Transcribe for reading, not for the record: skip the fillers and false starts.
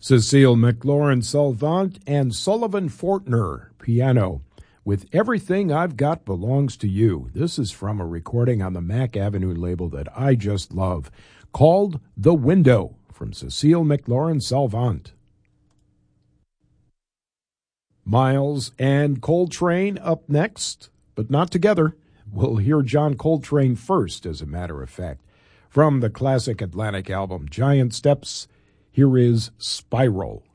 Cecile McLaurin Salvant and Sullivan Fortner, piano, with Everything I've Got Belongs to You. This is from a recording on the Mack Avenue label that I just love, called The Window, from Cecile McLaurin Salvant. Miles and Coltrane up next, but not together. We'll hear John Coltrane first, as a matter of fact. From the classic Atlantic album Giant Steps, here is Spiral.